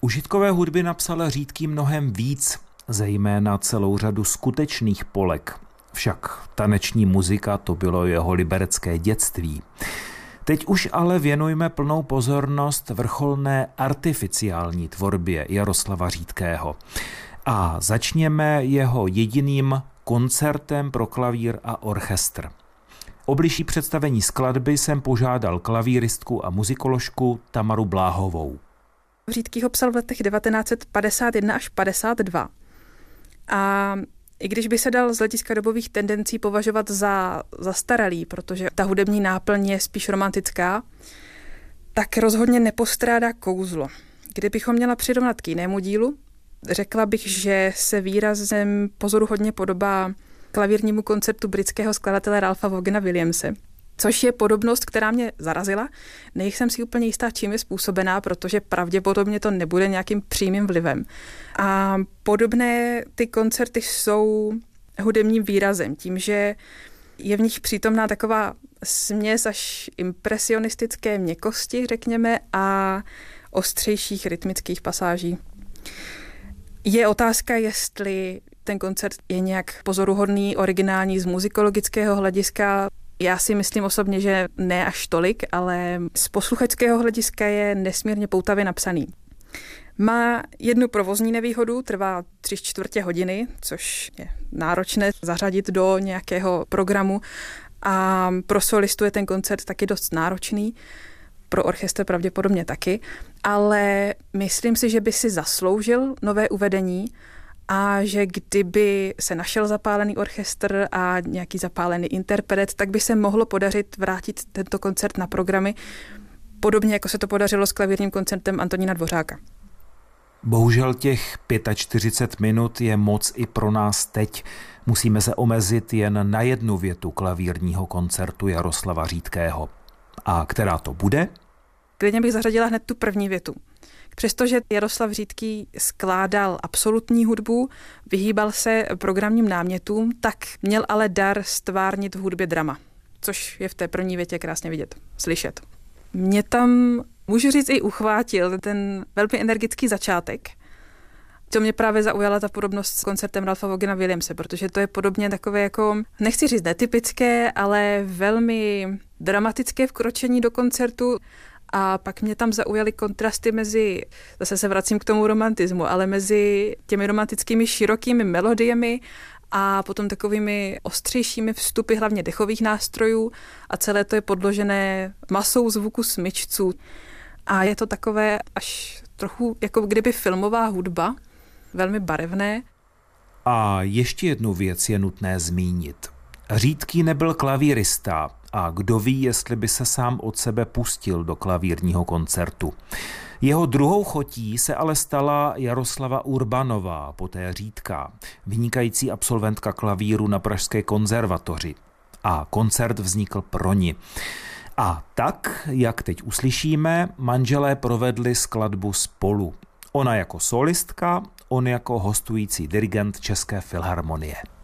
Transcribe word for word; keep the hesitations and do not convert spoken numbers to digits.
Užitkové hudby napsal Řídký mnohem víc, zejména celou řadu skutečných polek. Však taneční muzika to bylo jeho liberecké dětství. Teď už ale věnujme plnou pozornost vrcholné artificiální tvorbě Jaroslava Řídkého. A začněme jeho jediným koncertem pro klavír a orchestr. O bližší představení skladby jsem požádal klavíristku a muzikoložku Tamaru Bláhovou. Řídký ho psal v letech devatenáct set padesát jedna až padesát dva. A i když by se dal z hlediska dobových tendencí považovat za zastaralý, protože ta hudební náplň je spíš romantická, tak rozhodně nepostrádá kouzlo. Kdybychom měla přirovnat k jinému dílu, řekla bych, že se výrazem pozoruhodně podobá klavírnímu koncertu britského skladatele Ralpha Vogena Williamse, což je podobnost, která mě zarazila. Nejsem si úplně jistá, čím je způsobená, protože pravděpodobně to nebude nějakým přímým vlivem. A podobné ty koncerty jsou hudebním výrazem, tím, že je v nich přítomná taková směs až impresionistické měkkosti, řekněme, a ostřejších rytmických pasáží. Je otázka, jestli ten koncert je nějak pozoruhodný, originální z muzikologického hlediska. Já si myslím osobně, že ne až tolik, ale z posluchačského hlediska je nesmírně poutavě napsaný. Má jednu provozní nevýhodu, trvá tři čtvrtě hodiny, což je náročné zařadit do nějakého programu, a pro solistu je ten koncert taky dost náročný, pro orchestr pravděpodobně taky, ale myslím si, že by si zasloužil nové uvedení a že kdyby se našel zapálený orchestr a nějaký zapálený interpret, tak by se mohlo podařit vrátit tento koncert na programy, podobně jako se to podařilo s klavírním koncertem Antonína Dvořáka. Bohužel těch čtyřicet pět minut je moc i pro nás teď. Musíme se omezit jen na jednu větu klavírního koncertu Jaroslava Řídkého. A která to bude? Klidně bych zařadila hned tu první větu. Přestože Jaroslav Řídký skládal absolutní hudbu, vyhýbal se programním námětům, tak měl ale dar stvárnit v hudbě drama, což je v té první větě krásně vidět, slyšet. Mě tam, můžu říct, i uchvátil ten velmi energický začátek. To mě právě zaujala ta podobnost s koncertem Ralpha Vogena Williamse, protože to je podobně takové jako, nechci říct netypické, ale velmi dramatické vkročení do koncertu. A pak mě tam zaujaly kontrasty mezi, zase se vracím k tomu romantismu, ale mezi těmi romantickými širokými melodiemi a potom takovými ostřejšími vstupy, hlavně dechových nástrojů, a celé to je podložené masou zvuku smyčců. A je to takové až trochu jako kdyby filmová hudba, velmi barevné. A ještě jednu věc je nutné zmínit. Řídký nebyl klavírista a kdo ví, jestli by se sám od sebe pustil do klavírního koncertu. Jeho druhou chotí se ale stala Jaroslava Urbanová, poté Řídka, vynikající absolventka klavíru na Pražské konzervatoři. A koncert vznikl pro ni. A tak, jak teď uslyšíme, manželé provedli skladbu spolu. Ona jako solistka, on jako hostující dirigent České filharmonie.